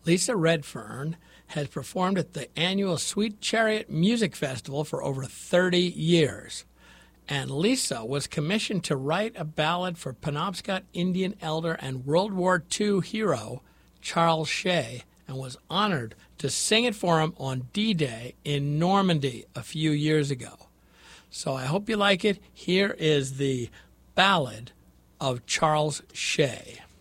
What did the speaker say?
Lisa Redfern has performed at the annual Sweet Chariot Music Festival for over 30 years. And Lisa was commissioned to write a ballad for Penobscot Indian elder and World War II hero Charles Shea, and was honored to sing it for him on D-Day in Normandy a few years ago. So I hope you like it. Here is the ballad of Charles Shea.